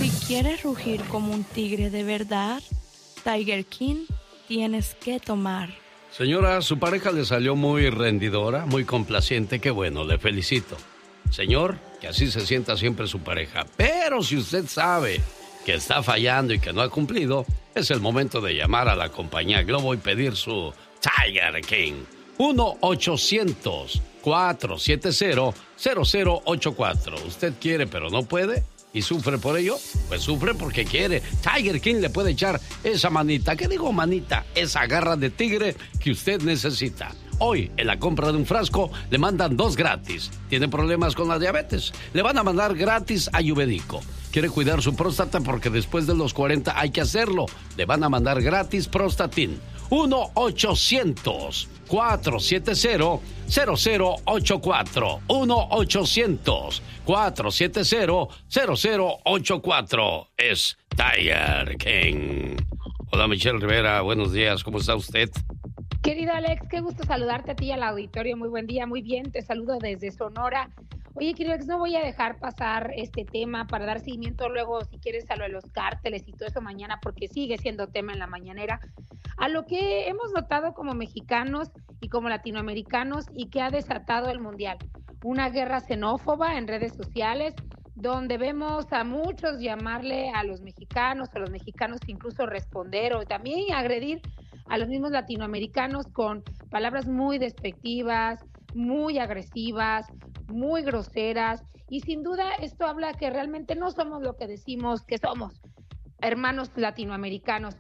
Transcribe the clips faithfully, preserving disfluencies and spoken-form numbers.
Si quieres rugir como un tigre de verdad, Tiger King tienes que tomar. Señora, su pareja le salió muy rendidora, muy complaciente, qué bueno, le felicito. Señor, que así se sienta siempre su pareja. Pero si usted sabe que está fallando y que no ha cumplido, es el momento de llamar a la compañía Globo y pedir su Tiger King. uno ochocientos, cuatrocientos setenta, cero cero ocho cuatro. ¿Usted quiere pero no puede? ¿Y sufre por ello? Pues sufre porque quiere. Tiger King le puede echar esa manita. ¿Qué digo manita? Esa garra de tigre que usted necesita. Hoy, en la compra de un frasco, le mandan dos gratis. ¿Tiene problemas con la diabetes? Le van a mandar gratis Ayurvédico. ¿Quiere cuidar su próstata? Porque después de los cuarenta hay que hacerlo. Le van a mandar gratis Prostatin. uno ochocientos, cuatrocientos setenta, cero cero ocho cuatro. uno ochocientos, cuatrocientos setenta, cero cero ocho cuatro. Es Tiger King. Hola, Michelle Rivera. Buenos días. ¿Cómo está usted? Querido Alex, qué gusto saludarte a ti y al auditorio. Muy buen día, muy bien. Te saludo desde Sonora. Oye, querido Alex, no voy a dejar pasar este tema para dar seguimiento luego, si quieres, a lo de los cárteles y todo eso mañana, porque sigue siendo tema en la mañanera. A lo que hemos notado como mexicanos y como latinoamericanos y que ha desatado el Mundial. Una guerra xenófoba en redes sociales, donde vemos a muchos llamarle a los mexicanos, a los mexicanos incluso responder o también agredir a los mismos latinoamericanos con palabras muy despectivas, muy agresivas, muy groseras, y sin duda esto habla que realmente no somos lo que decimos que somos, hermanos latinoamericanos.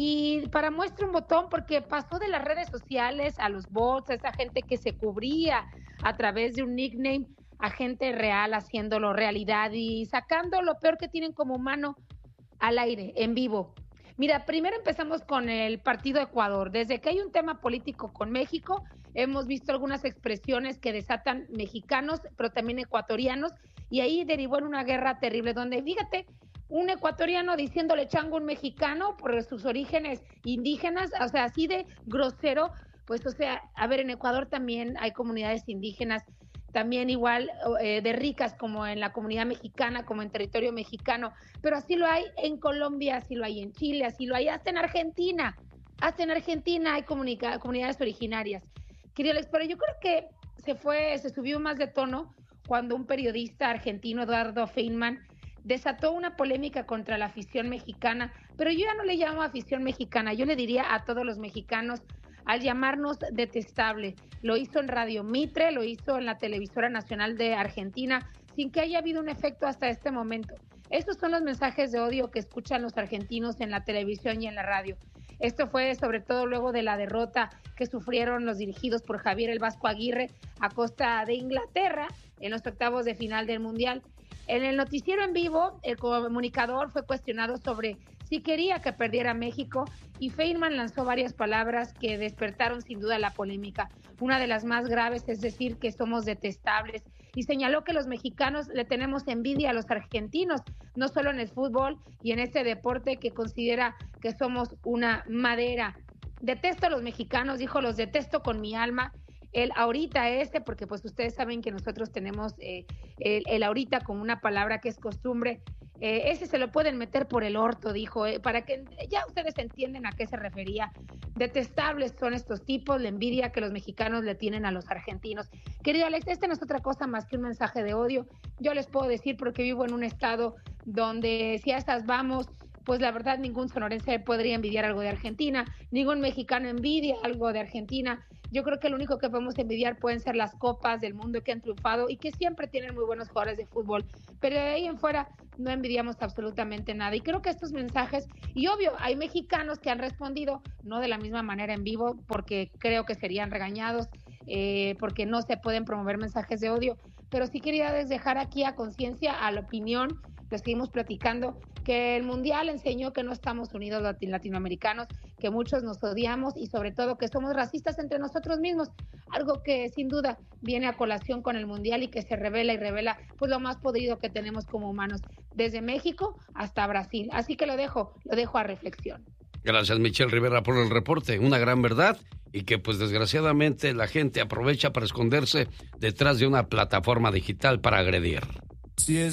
Y para muestra un botón, porque pasó de las redes sociales a los bots, a esa gente que se cubría a través de un nickname, a gente real haciéndolo realidad y sacando lo peor que tienen como humano al aire, en vivo. Mira, primero empezamos con el partido Ecuador. Desde que hay un tema político con México, hemos visto algunas expresiones que desatan mexicanos, pero también ecuatorianos, y ahí derivó en una guerra terrible, donde, fíjate, un ecuatoriano diciéndole chango a un mexicano por sus orígenes indígenas, o sea, así de grosero, pues, o sea, a ver, en Ecuador también hay comunidades indígenas, también igual eh, de ricas como en la comunidad mexicana, como en territorio mexicano, pero así lo hay en Colombia, así lo hay en Chile, así lo hay hasta en Argentina, hasta en Argentina hay comunica- comunidades originarias. Querido Alex, pero yo creo que se fue, se subió más de tono cuando un periodista argentino, Eduardo Feynman, desató una polémica contra la afición mexicana, pero yo ya no le llamo afición mexicana, yo le diría a todos los mexicanos al llamarnos detestable. Lo hizo en Radio Mitre, lo hizo en la Televisora Nacional de Argentina, sin que haya habido un efecto hasta este momento. Estos son los mensajes de odio que escuchan los argentinos en la televisión y en la radio. Esto fue sobre todo luego de la derrota que sufrieron los dirigidos por Javier el Vasco Aguirre a costa de Inglaterra en los octavos de final del Mundial. En el noticiero en vivo, el comunicador fue cuestionado sobre si quería que perdiera México y Feynman lanzó varias palabras que despertaron sin duda la polémica. Una de las más graves es decir que somos detestables y señaló que los mexicanos le tenemos envidia a los argentinos, no solo en el fútbol y en este deporte que considera que somos una madera. Detesto a los mexicanos, dijo, los detesto con mi alma. El ahorita este, porque pues ustedes saben que nosotros tenemos eh, el, el ahorita como una palabra que es costumbre, eh, ese se lo pueden meter por el orto, dijo, eh, para que ya ustedes entienden a qué se refería. Detestables son estos tipos, la envidia que los mexicanos le tienen a los argentinos. Querido Alex, este no es otra cosa más que un mensaje de odio. Yo les puedo decir porque vivo en un estado donde si a estas vamos, pues la verdad ningún sonorense podría envidiar algo de Argentina, ningún mexicano envidia algo de Argentina. Yo creo que lo único que podemos envidiar pueden ser las copas del mundo que han triunfado y que siempre tienen muy buenos jugadores de fútbol, pero de ahí en fuera no envidiamos absolutamente nada. Y creo que estos mensajes, y obvio, hay mexicanos que han respondido, no de la misma manera en vivo, porque creo que serían regañados, eh, porque no se pueden promover mensajes de odio, pero sí quería dejar aquí a conciencia, a la opinión, lo seguimos platicando, que el Mundial enseñó que no estamos unidos latinoamericanos, que muchos nos odiamos y sobre todo que somos racistas entre nosotros mismos, algo que sin duda viene a colación con el Mundial y que se revela y revela pues lo más podrido que tenemos como humanos, desde México hasta Brasil. Así que lo dejo, lo dejo a reflexión. Gracias, Michelle Rivera, por el reporte. Una gran verdad y que pues desgraciadamente la gente aprovecha para esconderse detrás de una plataforma digital para agredir. Sí es.